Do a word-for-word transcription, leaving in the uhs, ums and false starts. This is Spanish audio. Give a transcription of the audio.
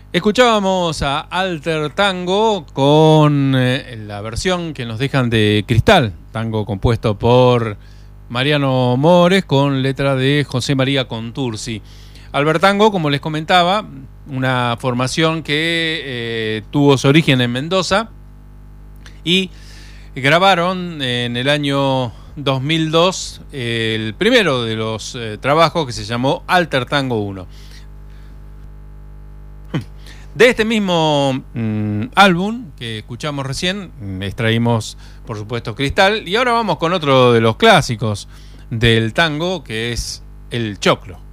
Escuchábamos a Alter Tango con eh, la versión que nos dejan de Cristal, tango compuesto por Mariano Mores con letra de José María Contursi. Alter Tango, como les comentaba, una formación que eh, tuvo su origen en Mendoza y grabaron en el año dos mil dos eh, el primero de los eh, trabajos, que se llamó Alter Tango uno. De este mismo mmm, álbum que escuchamos recién, extraímos, por supuesto, Cristal, y ahora vamos con otro de los clásicos del tango, que es el choclo.